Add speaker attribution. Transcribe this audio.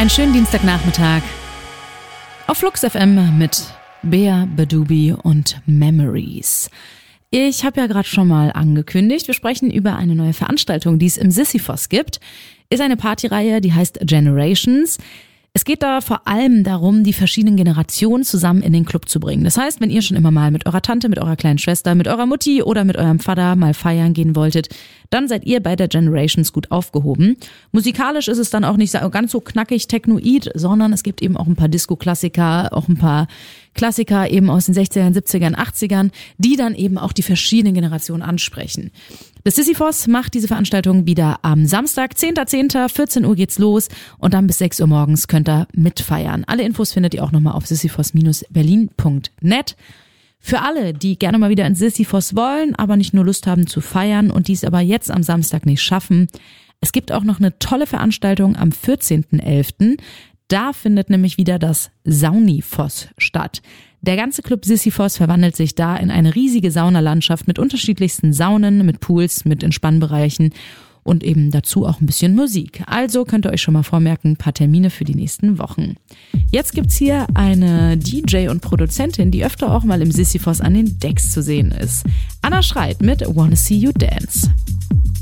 Speaker 1: Einen schönen Dienstagnachmittag auf Flux FM mit Bea Badubi und Memories. Ich habe ja gerade schon mal angekündigt, wir sprechen über eine neue Veranstaltung, die es im Sisyphos gibt. Ist eine Partyreihe, die heißt Generations. Es geht da vor allem darum, die verschiedenen Generationen zusammen in den Club zu bringen. Das heißt, wenn ihr schon immer mal mit eurer Tante, mit eurer kleinen Schwester, mit eurer Mutti oder mit eurem Vater mal feiern gehen wolltet, dann seid ihr bei der Generations gut aufgehoben. Musikalisch ist es dann auch nicht ganz so knackig technoid, sondern es gibt eben auch ein paar Disco-Klassiker, auch ein paar Klassiker eben aus den 60ern, 70ern, 80ern, die dann eben auch die verschiedenen Generationen ansprechen. Das Sisyphos macht diese Veranstaltung wieder am Samstag, 10.10., 14 Uhr geht's los und dann bis 6 Uhr morgens könnt ihr mitfeiern. Alle Infos findet ihr auch nochmal auf sisyphos-berlin.net. Für alle, die gerne mal wieder ins Sisyphos wollen, aber nicht nur Lust haben zu feiern und dies aber jetzt am Samstag nicht schaffen, es gibt auch noch eine tolle Veranstaltung am 14.11., Da findet nämlich wieder das Saunifos statt. Der ganze Club Sisyphos verwandelt sich da in eine riesige Saunalandschaft mit unterschiedlichsten Saunen, mit Pools, mit Entspannbereichen und eben dazu auch ein bisschen Musik. Also könnt ihr euch schon mal vormerken, ein paar Termine für die nächsten Wochen. Jetzt gibt's hier eine DJ und Produzentin, die öfter auch mal im Sisyphos an den Decks zu sehen ist. Anna Schreit mit Wanna See You Dance.